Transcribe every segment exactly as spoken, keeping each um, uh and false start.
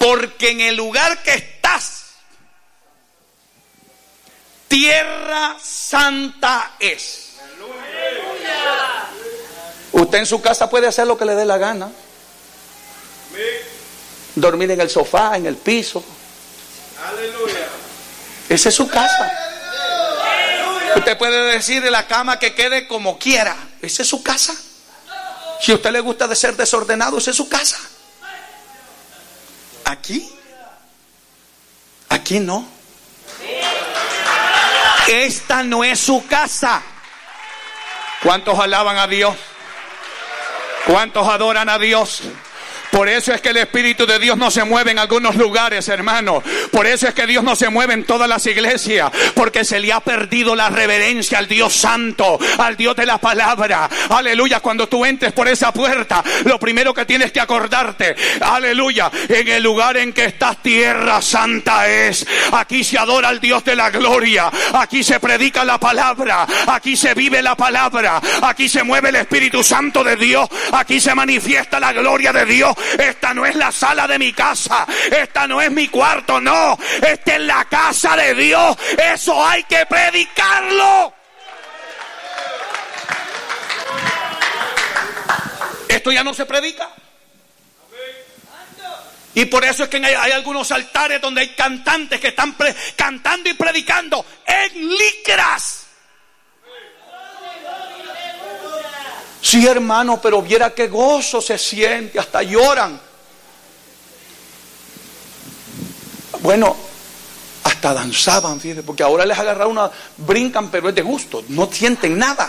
porque en el lugar que estás, tierra santa es. Usted en su casa puede hacer lo que le dé la gana. Dormir en el sofá, en el piso. Esa es su casa. Usted puede decir de la cama que quede como quiera. Esa es su casa. Si a usted le gusta de ser desordenado, esa es su casa. Aquí, aquí no. Esta no es su casa. ¿Cuántos alaban a Dios? ¿Cuántos adoran a Dios? Por eso es que el Espíritu de Dios no se mueve en algunos lugares, hermano. Por eso es que Dios no se mueve en todas las iglesias. Porque se le ha perdido la reverencia al Dios Santo, al Dios de la palabra. Aleluya. Cuando tú entres por esa puerta, lo primero que tienes que acordarte, aleluya, en el lugar en que estás, tierra santa es. Aquí se adora al Dios de la gloria. Aquí se predica la palabra. Aquí se vive la palabra. Aquí se mueve el Espíritu Santo de Dios. Aquí se manifiesta la gloria de Dios. Esta no es la sala de mi casa, esta no es mi cuarto, no, esta es la casa de Dios. Eso hay que predicarlo. Esto ya no se predica. Y por eso es que hay, hay algunos altares donde hay cantantes que están pre, cantando y predicando en licras. Sí, hermano, pero viera qué gozo se siente, hasta lloran. Bueno, hasta danzaban, fíjate, porque ahora les agarra una, brincan, pero es de gusto, no sienten nada.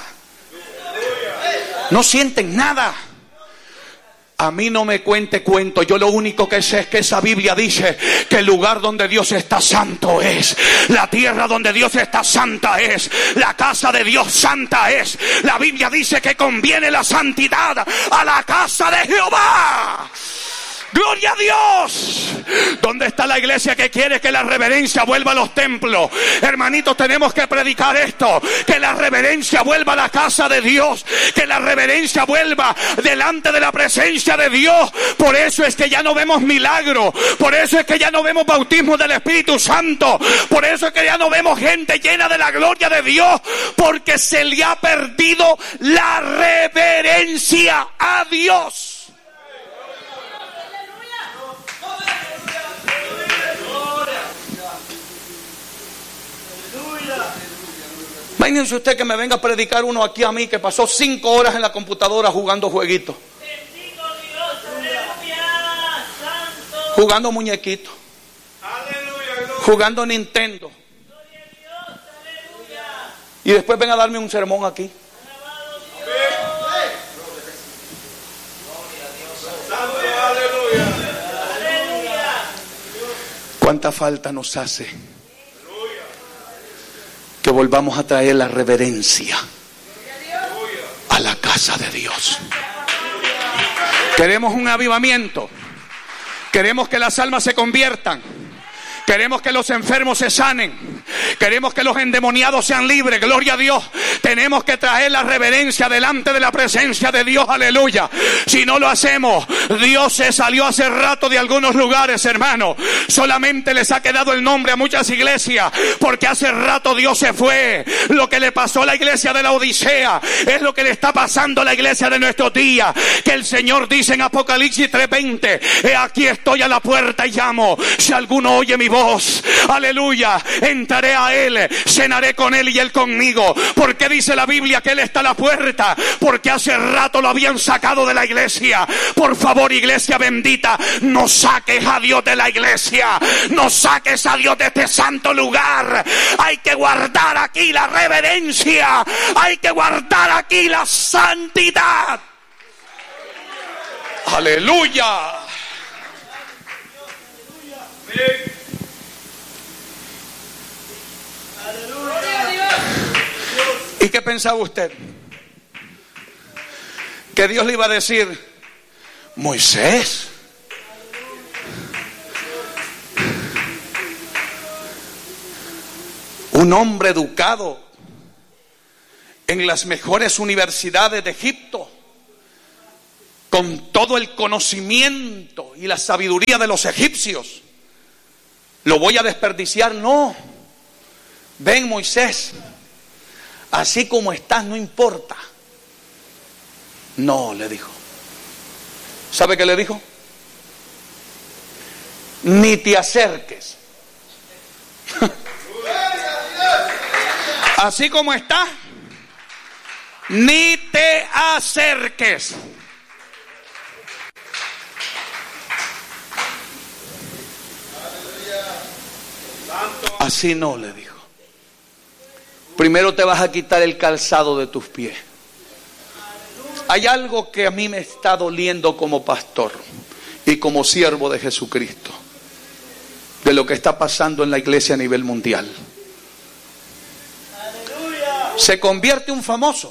No sienten nada. A mí no me cuente cuento. Yo lo único que sé es que esa Biblia dice que el lugar donde Dios está santo es. La tierra donde Dios está santa es. La casa de Dios santa es. La Biblia dice que conviene la santidad a la casa de Jehová. ¡Gloria a Dios! ¿Dónde está la iglesia que quiere que la reverencia vuelva a los templos? Hermanitos, tenemos que predicar esto. Que la reverencia vuelva a la casa de Dios. Que la reverencia vuelva delante de la presencia de Dios. Por eso es que ya no vemos milagros. Por eso es que ya no vemos bautismo del Espíritu Santo. Por eso es que ya no vemos gente llena de la gloria de Dios. Porque se le ha perdido la reverencia a Dios. Imagínense usted que me venga a predicar uno aquí a mí que pasó cinco horas en la computadora jugando jueguitos. Jugando muñequitos. Jugando Nintendo. Y después venga a darme un sermón aquí. ¿Cuánta falta nos hace que volvamos a traer la reverencia a la casa de Dios? Queremos un avivamiento. Queremos que las almas se conviertan. Queremos que los enfermos se sanen. Queremos que los endemoniados sean libres. Gloria a Dios. Tenemos que traer la reverencia delante de la presencia de Dios. Aleluya. Si no lo hacemos, Dios se salió hace rato de algunos lugares, hermano. Solamente les ha quedado el nombre a muchas iglesias, porque hace rato Dios se fue. Lo que le pasó a la iglesia de la Odisea es lo que le está pasando a la iglesia de nuestros días. Que el Señor dice en Apocalipsis tres veinte: he aquí estoy a la puerta y llamo. Si alguno oye mi voz, aleluya, entraré a él, cenaré con él y él conmigo. ¿Por qué dice la Biblia que él está a la puerta? Porque hace rato lo habían sacado de la iglesia. Por favor, iglesia bendita, no saques a Dios de la iglesia, no saques a Dios de este santo lugar. Hay que guardar aquí la reverencia, hay que guardar aquí la santidad. Aleluya. ¿Y qué pensaba usted? Que Dios le iba a decir: Moisés, un hombre educado en las mejores universidades de Egipto, con todo el conocimiento y la sabiduría de los egipcios. ¿Lo voy a desperdiciar? No. Ven, Moisés, así como estás no importa. No, le dijo. ¿Sabe qué le dijo? Ni te acerques. Así como estás, ni te acerques. Así no, le dijo. Primero te vas a quitar el calzado de tus pies. Hay algo que a mí me está doliendo como pastor y como siervo de Jesucristo, de lo que está pasando en la iglesia a nivel mundial. Se convierte un famoso,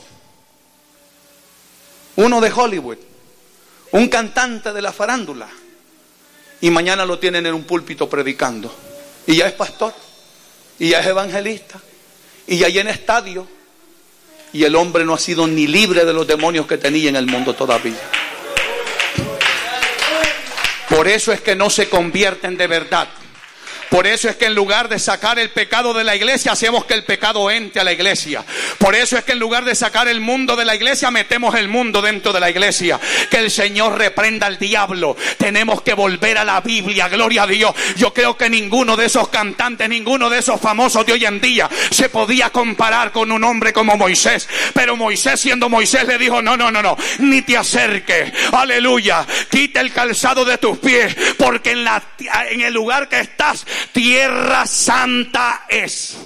uno de Hollywood, un cantante de la farándula, y mañana lo tienen en un púlpito predicando, y ya es pastor, y ya es evangelista, y ya llena estadio, y el hombre no ha sido ni libre de los demonios que tenía en el mundo todavía. Por eso es que no se convierten de verdad. Por eso es que en lugar de sacar el pecado de la iglesia, hacemos que el pecado entre a la iglesia. Por eso es que en lugar de sacar el mundo de la iglesia, metemos el mundo dentro de la iglesia. Que el Señor reprenda al diablo. Tenemos que volver a la Biblia, gloria a Dios. Yo creo que ninguno de esos cantantes, ninguno de esos famosos de hoy en día se podía comparar con un hombre como Moisés. Pero Moisés, siendo Moisés, le dijo: no, no, no, no, ni te acerques. Aleluya. Quita el calzado de tus pies, porque en, la, en el lugar que estás, tierra santa es.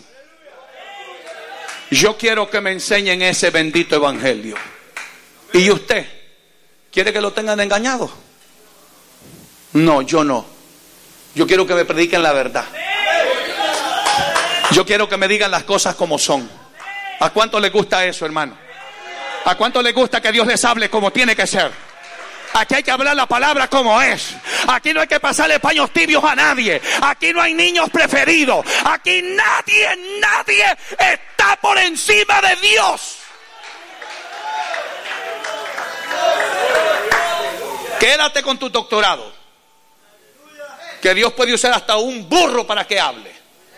Yo quiero que me enseñen ese bendito evangelio. ¿Y usted quiere que lo tengan engañado? No, yo no. Yo quiero que me prediquen la verdad. Yo quiero que me digan las cosas como son. ¿A cuánto les gusta eso, hermano? ¿A cuánto les gusta que Dios les hable como tiene que ser? Aquí hay que hablar la palabra como es. Aquí no hay que pasarle paños tibios a nadie. Aquí no hay niños preferidos. Aquí nadie, nadie está por encima de Dios. Quédate con tu doctorado, que Dios puede usar hasta un burro para que hable.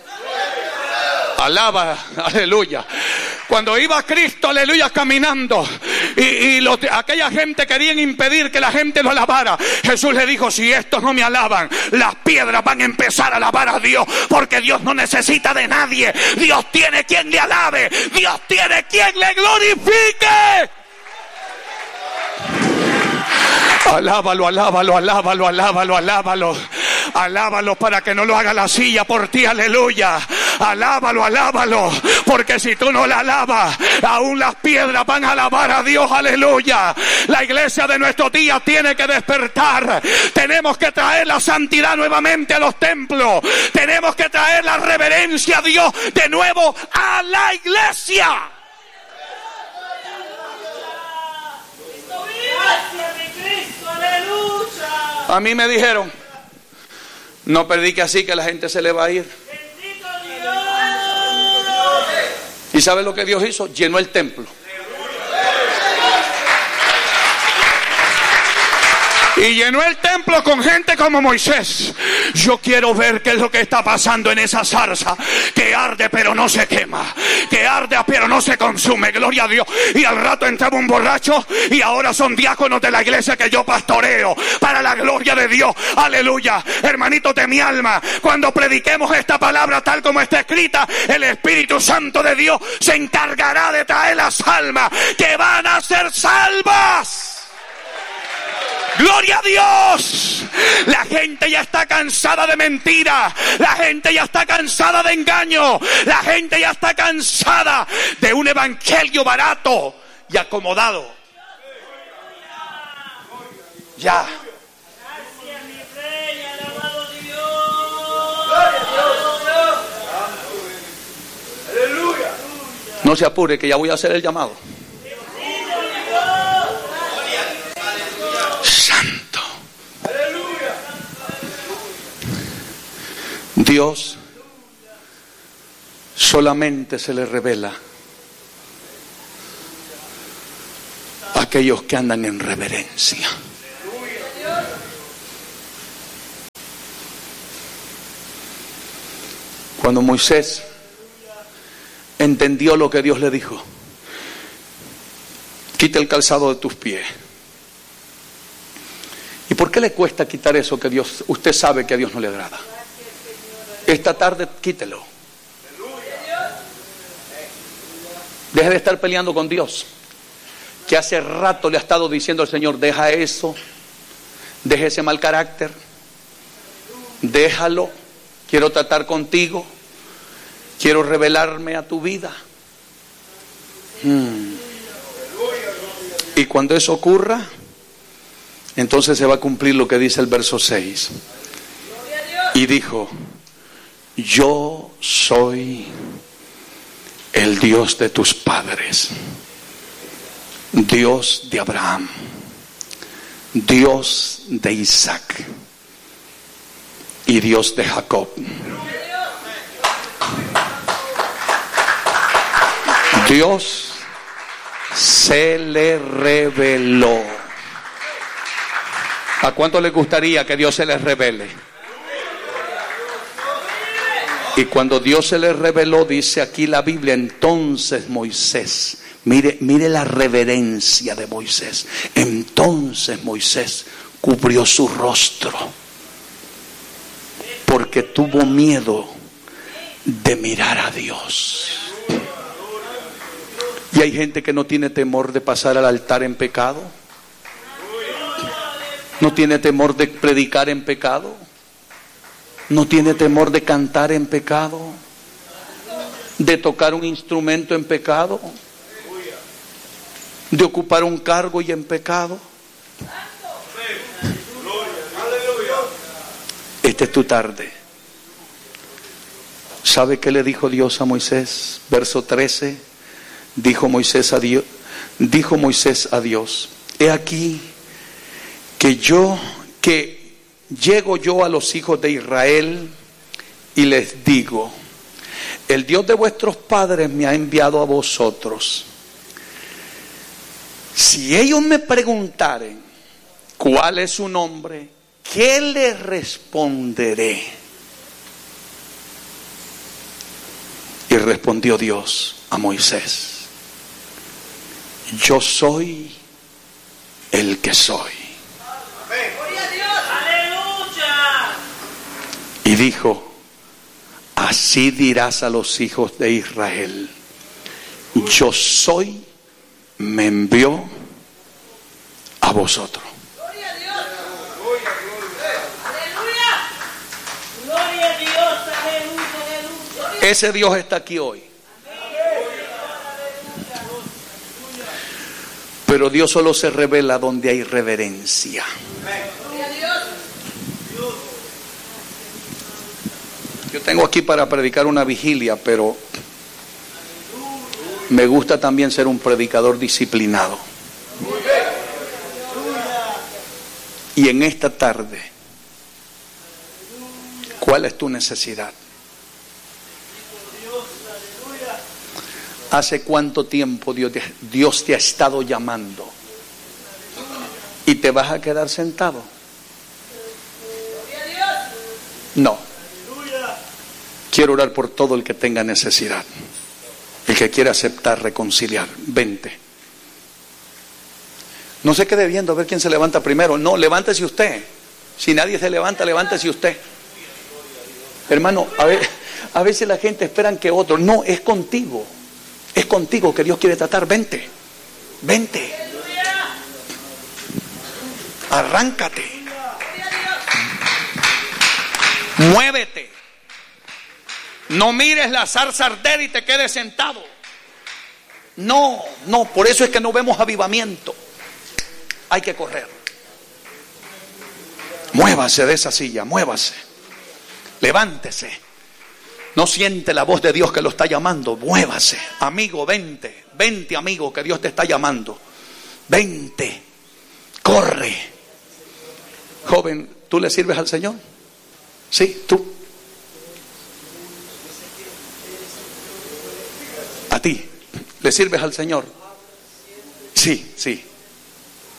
Alaba, aleluya. Cuando iba Cristo, aleluya, caminando, y, y los, aquella gente querían impedir que la gente lo alabara, Jesús le dijo: si estos no me alaban, las piedras van a empezar a alabar a Dios, porque Dios no necesita de nadie. Dios tiene quien le alabe, Dios tiene quien le glorifique. Alábalo, alábalo, alábalo, alábalo, alábalo. Alábalo para que no lo haga la silla por ti, aleluya. Alábalo, alábalo, porque si tú no la alabas, aún las piedras van a alabar a Dios, aleluya. La iglesia de nuestros días tiene que despertar. Tenemos que traer la santidad nuevamente a los templos. Tenemos que traer la reverencia a Dios de nuevo a la iglesia. A mí me dijeron: no predique así, que la gente se le va a ir. ¿Y sabe lo que Dios hizo? Llenó el templo. Y llenó el templo con gente como Moisés. Yo quiero ver qué es lo que está pasando en esa zarza, que arde pero no se quema, que arde pero no se consume, gloria a Dios. Y al rato entraba un borracho y ahora son diáconos de la iglesia que yo pastoreo, para la gloria de Dios, aleluya. Hermanitos de mi alma, cuando prediquemos esta palabra tal como está escrita, el Espíritu Santo de Dios se encargará de traer las almas que van a ser salvas. ¡Gloria a Dios! La gente ya está cansada de mentiras. La gente ya está cansada de engaño. La gente ya está cansada de un evangelio barato y acomodado. Ya. Gracias, mi rey, alabado Dios. Aleluya. No se apure, que ya voy a hacer el llamado. Santo. Dios solamente se le revela a aquellos que andan en reverencia. Cuando Moisés entendió lo que Dios le dijo: quita el calzado de tus pies. ¿Y por qué le cuesta quitar eso que Dios, usted sabe que a Dios no le agrada? Esta tarde quítelo. Deje de estar peleando con Dios, que hace rato le ha estado diciendo al Señor: deja eso, deja ese mal carácter, déjalo, quiero tratar contigo, quiero revelarme a tu vida. Hmm. Y cuando eso ocurra, entonces se va a cumplir lo que dice el verso seis. Y dijo: yo soy el Dios de tus padres, Dios de Abraham, Dios de Isaac y Dios de Jacob. Dios se le reveló. ¿A cuánto le gustaría que Dios se les revele? Y cuando Dios se les reveló, dice aquí la Biblia, entonces Moisés, mire, mire la reverencia de Moisés. Entonces Moisés cubrió su rostro porque tuvo miedo de mirar a Dios. Y hay gente que no tiene temor de pasar al altar en pecado. No tiene temor de predicar en pecado. No tiene temor de cantar en pecado, de tocar un instrumento en pecado, de ocupar un cargo y en pecado. Esta es tu tarde. ¿Sabe qué le dijo Dios a Moisés? Verso trece. Dijo Moisés a Dios, dijo Moisés a Dios: he aquí que yo, que llego yo a los hijos de Israel y les digo: el Dios de vuestros padres me ha enviado a vosotros. Si ellos me preguntaren cuál es su nombre, ¿qué les responderé? Y respondió Dios a Moisés: yo soy el que soy. Y dijo: así dirás a los hijos de Israel: yo soy, me envió a vosotros. Gloria a Dios. Aleluya. Gloria a Dios. Aleluya, aleluya. Ese Dios está aquí hoy. Pero Dios solo se revela donde hay reverencia. Yo tengo aquí para predicar una vigilia, pero me gusta también ser un predicador disciplinado. Y en esta tarde, ¿cuál es tu necesidad? ¿Hace cuánto tiempo Dios te, Dios te ha estado llamando? ¿Y te vas a quedar sentado? No. Quiero orar por todo el que tenga necesidad, el que quiera aceptar, reconciliar. Vente. No se quede viendo a ver quién se levanta primero. No, levántese usted. Si nadie se levanta, levántese usted. Hermano, a ver, a veces la gente espera que otro. No, es contigo. Es contigo que Dios quiere tratar. Vente. Vente. Arráncate. Muévete. No mires la zarza arder y te quedes sentado. No, no, por eso es que no vemos avivamiento. Hay que correr. Muévase de esa silla, muévase. Levántese. No siente la voz de Dios que lo está llamando. Muévase. Amigo, vente. Vente, amigo, que Dios te está llamando. Vente. Corre. Joven, ¿tú le sirves al Señor? Sí, tú. A ti. ¿Le sirves al Señor? Sí, sí.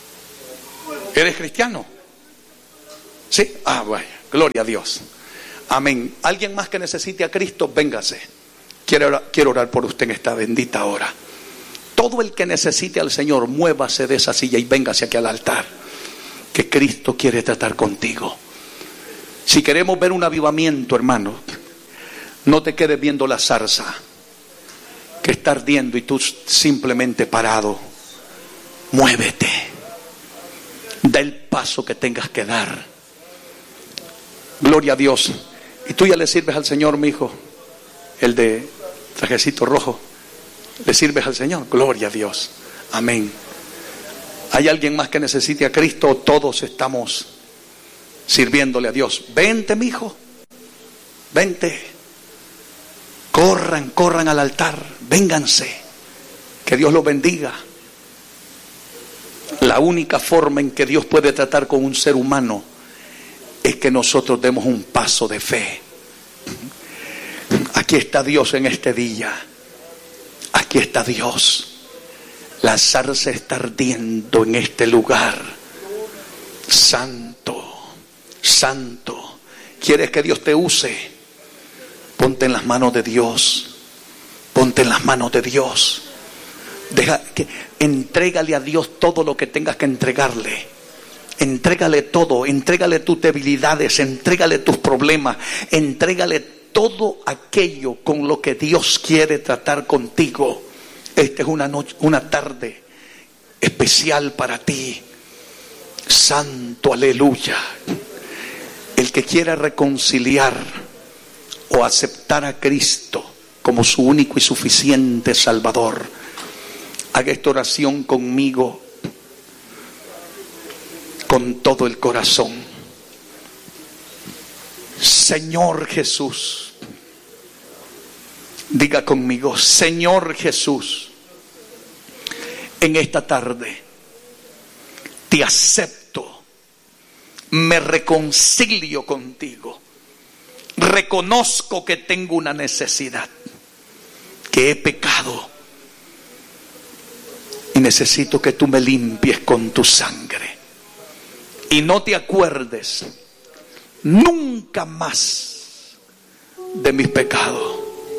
¿Eres cristiano? Sí. Ah, vaya. Gloria a Dios. Amén. ¿Alguien más que necesite a Cristo? Véngase. Quiero orar, quiero orar por usted en esta bendita hora. Todo el que necesite al Señor, muévase de esa silla y véngase aquí al altar, que Cristo quiere tratar contigo. Si queremos ver un avivamiento, hermano, no te quedes viendo la zarza que está ardiendo y tú simplemente parado. Muévete. Da el paso que tengas que dar. Gloria a Dios. Y tú ya le sirves al Señor, mi hijo, el de trajecito rojo. Le sirves al Señor. Gloria a Dios. Amén. ¿Hay alguien más que necesite a Cristo? Todos estamos sirviéndole a Dios. Vente, mi hijo. Vente. Corran, corran al altar. Vénganse. Que Dios los bendiga. La única forma en que Dios puede tratar con un ser humano es que nosotros demos un paso de fe. Aquí está Dios en este día. Aquí está Dios. La zarza está ardiendo en este lugar. Santo, santo. ¿Quieres que Dios te use? Ponte en las manos de Dios. Ponte en las manos de Dios. Deja que, entrégale a Dios todo lo que tengas que entregarle. Entrégale todo. Entrégale tus debilidades. Entrégale tus problemas. Entrégale todo aquello con lo que Dios quiere tratar contigo. Esta es una noche, una tarde especial para ti. Santo, aleluya. El que quiera reconciliar o aceptar a Cristo como su único y suficiente Salvador, haga esta oración conmigo con todo el corazón. Señor Jesús, diga conmigo, Señor Jesús, en esta tarde te acepto, me reconcilio contigo, reconozco que tengo una necesidad, que he pecado y necesito que tú me limpies con tu sangre y no te acuerdes nunca más de mis pecados.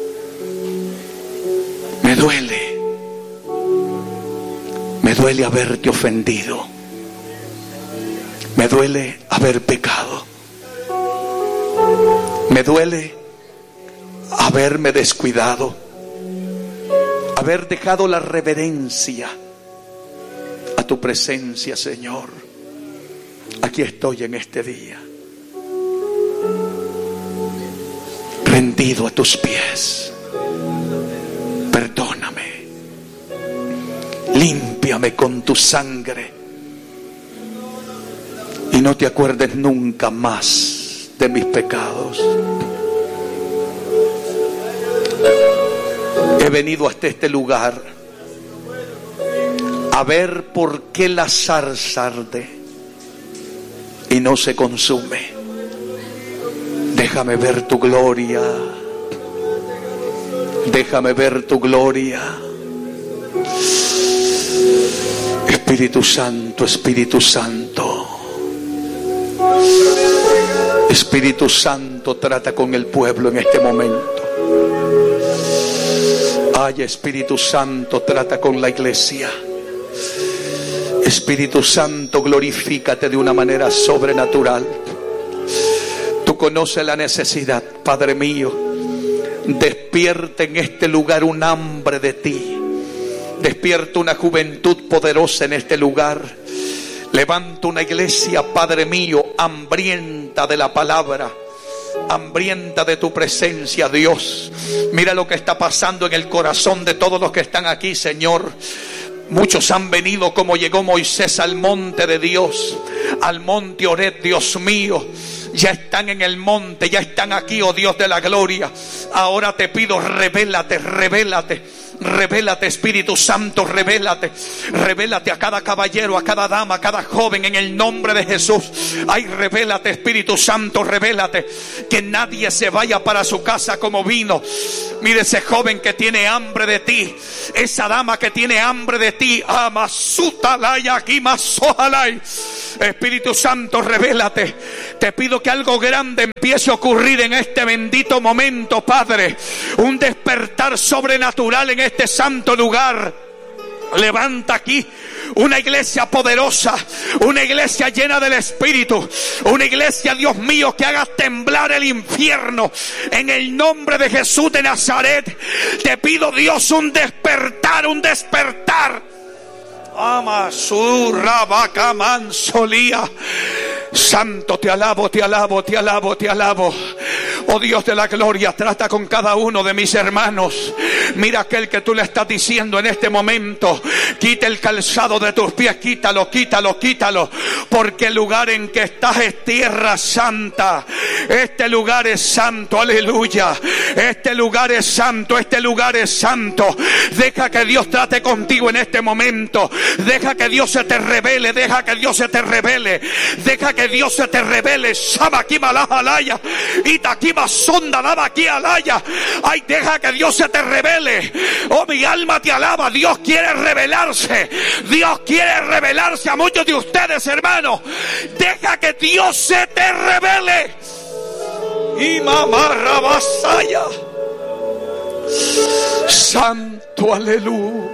Me duele, me duele haberte ofendido, me duele haber pecado, me duele haberme descuidado, haber dejado la reverencia a tu presencia, Señor. Aquí estoy en este día, rendido a tus pies. Perdóname, límpiame con tu sangre y no te acuerdes nunca más de mis pecados. He venido hasta este lugar a ver por qué la zarza arde y no se consume. Déjame ver tu gloria. Déjame ver tu gloria. Espíritu Santo, Espíritu Santo. Espíritu Santo, trata con el pueblo en este momento. Ay, Espíritu Santo, trata con la iglesia. Espíritu Santo, glorifícate de una manera sobrenatural. Tú conoces la necesidad, Padre mío. Despierta en este lugar un hambre de ti. Despierta una juventud poderosa en este lugar. Levanta una iglesia, Padre mío, hambrienta de la palabra, hambrienta de tu presencia, Dios. Mira lo que está pasando en el corazón de todos los que están aquí, Señor. Muchos han venido como llegó Moisés al monte de Dios, al monte Horeb, Dios mío. Ya están en el monte, ya están aquí, oh Dios de la gloria. Ahora te pido, revélate, revélate. Revélate, Espíritu Santo, revélate. Revélate a cada caballero, a cada dama, a cada joven, en el nombre de Jesús. Ay, revélate, Espíritu Santo, revélate. Que nadie se vaya para su casa como vino. Mire ese joven que tiene hambre de ti, esa dama que tiene hambre de ti. Amasutalay aquí masojalay. Espíritu Santo, revélate. Te pido que algo grande empiece a ocurrir en este bendito momento, Padre. Un despertar sobrenatural en este santo lugar. Levanta aquí una iglesia poderosa, una iglesia llena del Espíritu, una iglesia, Dios mío, que haga temblar el infierno. En el nombre de Jesús de Nazaret, te pido, Dios, un despertar, un despertar. Amasurra vaca mansolía. Santo, te alabo, te alabo, te alabo, te alabo. Oh Dios de la gloria, trata con cada uno de mis hermanos. Mira aquel que tú le estás diciendo en este momento: quita el calzado de tus pies, quítalo, quítalo, quítalo, porque el lugar en que estás es tierra santa. Este lugar es santo, aleluya. Este lugar es santo, este lugar es santo. Deja que Dios trate contigo en este momento. Deja que Dios se te revele, deja que Dios se te revele, deja que Dios se te revele. Sabakima la alaya, Itakima sonda daba aquí alaya. Ay, deja que Dios se te revele. Oh, mi alma te alaba. Dios quiere revelarse. Dios quiere revelarse a muchos de ustedes, hermanos. Deja que Dios se te revele. Y mamarra vasaya. Santo, aleluya.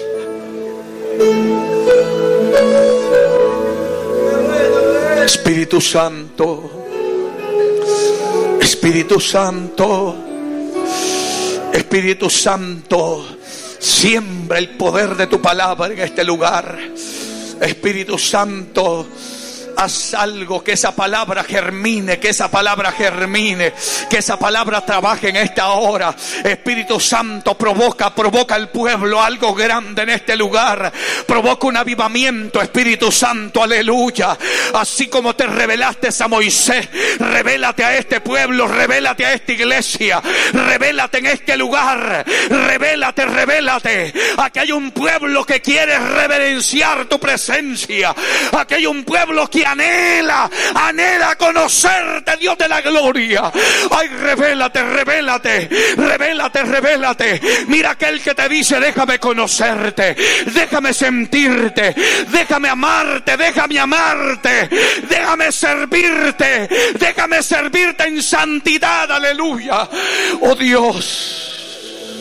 Espíritu Santo, Espíritu Santo, Espíritu Santo, siembra el poder de tu palabra en este lugar. Espíritu Santo, haz algo, que esa palabra germine, que esa palabra germine, que esa palabra trabaje en esta hora. Espíritu Santo, provoca, provoca al pueblo algo grande en este lugar. Provoca un avivamiento, Espíritu Santo, aleluya. Así como te revelaste a Moisés, revélate a este pueblo, revélate a esta iglesia, revélate en este lugar, revélate, revélate. Aquí hay un pueblo que quiere reverenciar tu presencia. Aquí hay un pueblo que anhela, anhela conocerte, Dios de la gloria. Ay, revélate, revélate, revélate, revélate. Mira aquel que te dice: déjame conocerte, déjame sentirte, déjame amarte, déjame amarte, déjame servirte, déjame servirte en santidad, aleluya. Oh Dios,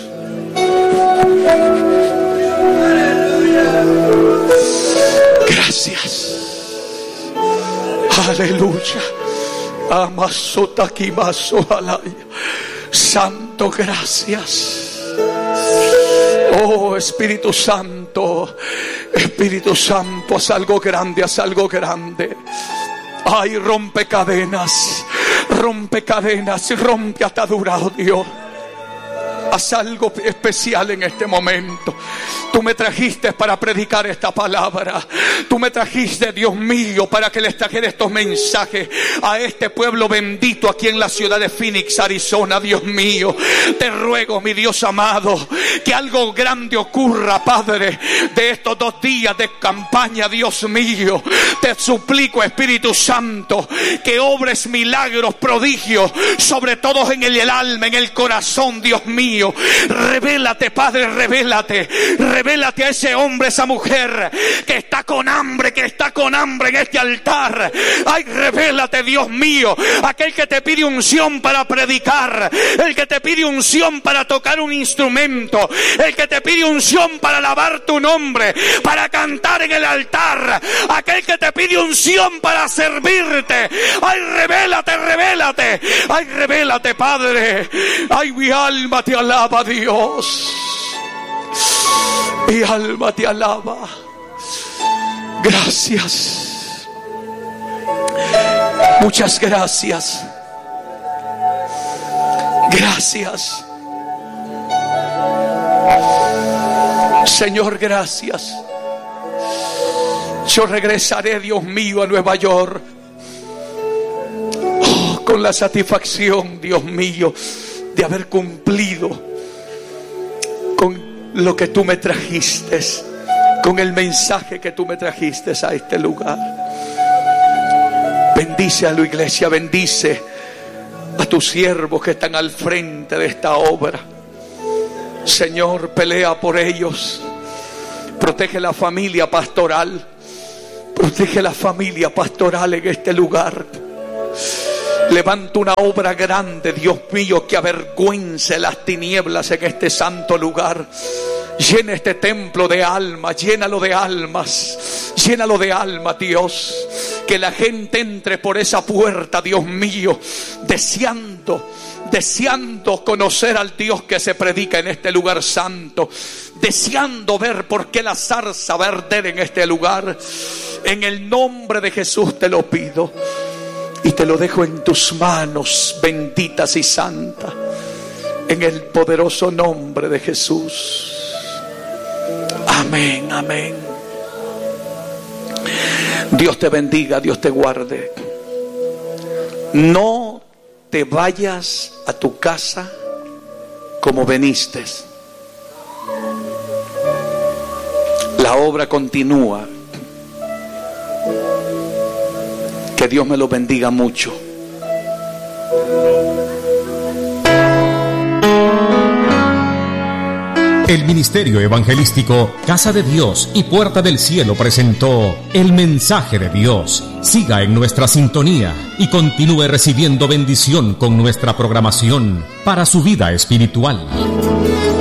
gracias. Aleluya. Amasota kimaso alaya. Santo, gracias. Oh Espíritu Santo, Espíritu Santo, haz algo grande, haz algo grande. Ay, rompe cadenas, rompe cadenas, rompe ataduras, oh Dios. Haz algo especial en este momento. Tú me trajiste para predicar esta palabra. Tú me trajiste, Dios mío, para que les trajera estos mensajes a este pueblo bendito aquí en la ciudad de Phoenix, Arizona. Dios mío, te ruego, mi Dios amado, que algo grande ocurra, Padre, de estos dos días de campaña. Dios mío, te suplico, Espíritu Santo, que obres milagros, prodigios, sobre todo en el alma, en el corazón, Dios mío. Revélate, Padre, revélate, revélate a ese hombre, esa mujer que está con hambre, que está con hambre en este altar. Ay, revélate, Dios mío, aquel que te pide unción para predicar, el que te pide unción para tocar un instrumento, el que te pide unción para alabar tu nombre, para cantar en el altar, aquel que te pide unción para servirte. Ay, revélate, revélate, ay, revélate, Padre. Ay, mi alma te alaba, Dios. Mi alma te alaba. Gracias. Muchas gracias. Gracias. Señor, gracias. Yo regresaré, Dios mío, a Nueva York. Oh, con la satisfacción, Dios mío, de haber cumplido con lo que tú me trajiste, con el mensaje que tú me trajiste a este lugar. Bendice a la iglesia, bendice a tus siervos que están al frente de esta obra. Señor, pelea por ellos. Protege la familia pastoral. Protege la familia pastoral en este lugar. Levanta una obra grande, Dios mío, que avergüence las tinieblas en este santo lugar. Llena este templo de almas, llénalo de almas, llénalo de almas, Dios. Que la gente entre por esa puerta, Dios mío, deseando, deseando conocer al Dios que se predica en este lugar santo, deseando ver por qué la zarza va a arder en este lugar. En el nombre de Jesús te lo pido y te lo dejo en tus manos benditas y santas, en el poderoso nombre de Jesús. Amén, amén. Dios te bendiga, Dios te guarde. No te vayas a tu casa como veniste. La obra continúa. Que Dios me lo bendiga mucho. El Ministerio Evangelístico Casa de Dios y Puerta del Cielo presentó El Mensaje de Dios. Siga en nuestra sintonía y continúe recibiendo bendición con nuestra programación para su vida espiritual.